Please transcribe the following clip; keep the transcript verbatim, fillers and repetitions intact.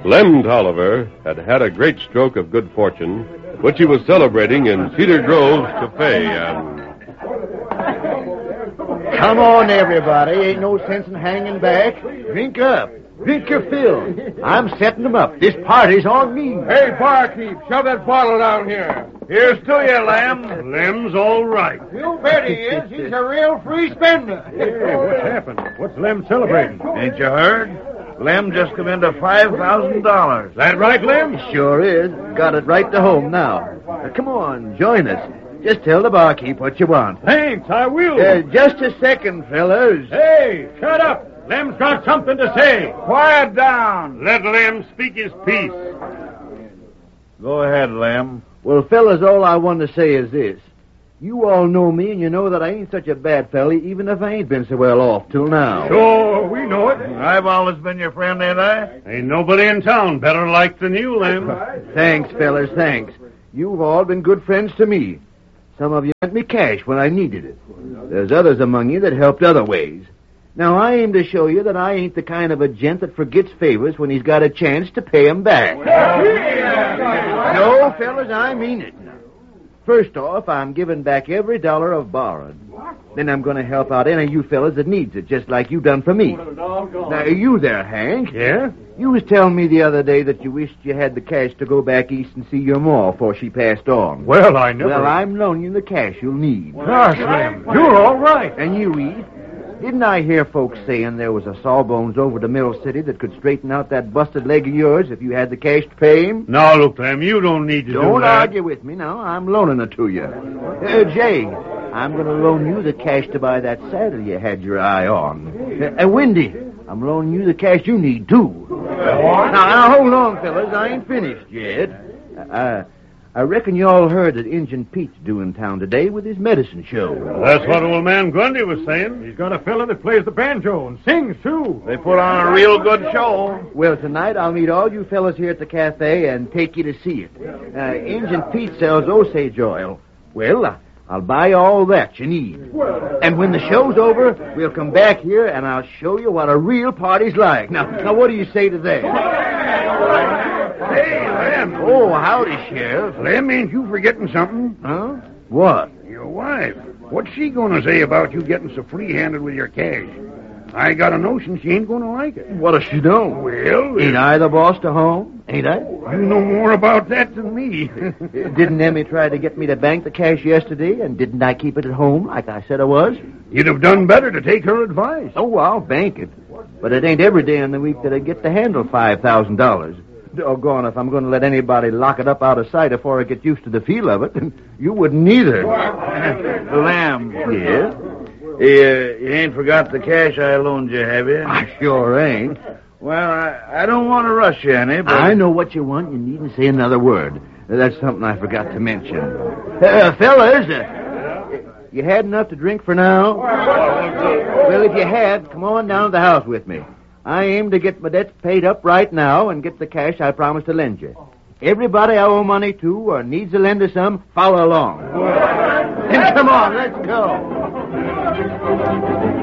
Lem Tolliver had had a great stroke of good fortune, which he was celebrating in Cedar Grove's cafe, and... Come on, everybody. Ain't no sense in hanging back. Drink up. Drink your fill. I'm setting them up. This party's on me. Hey, barkeep, shove that bottle down here. Here's to you, Lem. Lem's all right. You bet he is. He's a real free spender. Hey, what's happened? What's Lem celebrating? Ain't you heard? Lem just come into five thousand dollars. That right, Lem? Sure is. Got it right to home now. Uh, come on, join us. Just tell the barkeep what you want. Thanks, I will. Uh, just a second, fellas. Hey, shut up. Lem's got something to say. Quiet down. Let Lem speak his piece. Go ahead, Lem. Well, fellas, all I want to say is this. You all know me, and you know that I ain't such a bad fella, even if I ain't been so well off till now. Sure, we know it. I've always been your friend, ain't I? Ain't nobody in town better liked than you, Lem. Thanks, fellas, thanks. You've all been good friends to me. Some of you lent me cash when I needed it. There's others among you that helped other ways. Now, I aim to show you that I ain't the kind of a gent that forgets favors when he's got a chance to pay 'em back. No, fellas, I mean it. First off, I'm giving back every dollar I've borrowed. Then I'm going to help out any of you fellas that needs it, just like you done for me. Now, you there, Hank. Yeah? You was telling me the other day that you wished you had the cash to go back east and see your ma before she passed on. Well, I never... Well, I'm loaning you the cash you'll need. Gosh, Lem, you're all right. And you, Eve? Didn't I hear folks saying there was a sawbones over to Mill City that could straighten out that busted leg of yours if you had the cash to pay him? Now, look, Lem, you don't need to don't do that. argue with me now. I'm loaning it to you. Uh, Jay, I'm going to loan you the cash to buy that saddle you had your eye on. Uh, uh, Wendy, I'm loaning you the cash you need, too. Now, now, hold on, fellas. I ain't finished yet. Uh, I reckon you all heard that Injun Pete's due in town today with his medicine show. That's what old man Grundy was saying. He's got a fella that plays the banjo and sings, too. They put on a real good show. Well, tonight I'll meet all you fellas here at the cafe and take you to see it. Uh, Injun Pete sells Osage oil. Well, uh, I'll buy you all that you need. And when the show's over, we'll come back here and I'll show you what a real party's like. Now, now what do you say to that? Hey, Lem. Oh, howdy, Sheriff. Lem, ain't you forgetting something? Huh? What? Your wife. What's she going to say about you getting so free-handed with your cash? I got a notion she ain't going to like it. What does she know? Well... Ain't I the boss to home? Ain't I? You know more about that than me. Didn't Emmy try to get me to bank the cash yesterday, and didn't I keep it at home like I said I was? You'd have done better to take her advice. Oh, I'll bank it. But it ain't every day in the week that I get to handle five thousand dollars. Doggone, if I'm going to let anybody lock it up out of sight before I get used to the feel of it, you wouldn't either. Lem. Yes? You, you ain't forgot the cash I loaned you, have you? I sure ain't. Well, I, I don't want to rush you any, but... I know what you want. You needn't say another word. That's something I forgot to mention. Uh, fellas, uh, you had enough to drink for now? Well, if you had, come on down to the house with me. I aim to get my debts paid up right now and get the cash I promised to lend you. Everybody I owe money to or needs a lender some, follow along. Then come on, let's go.